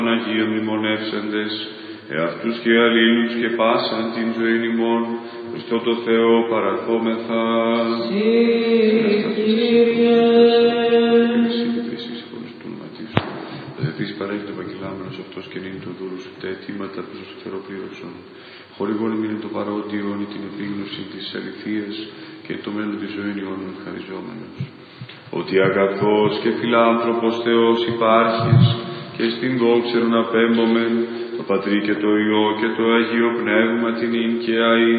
Αγίων μνημονεύσαντες, εαυτούς και αλλήλους και πάσαν την ζωήν ημών, Χριστό το Θεό παραθόμεθα. Συ, Κύριε. Επίσης παρέχει το επαγγελάμενος αυτός και νύν του δούλου σου, τα αιτήματα που σου θεροπλήρωσον. Χορηγών μην το παρόντιον ή την επίγνωση της αληθείας και το μέλλον της ζωήν ιών ευχαριζόμενος. Ότι αγαθός και φιλάνθρωπος Θεός υπάρχεις και στην δόξερον απέμπομεν, το Πατρί και το Υιό και το Αγίο Πνεύμα την ίν και αΐ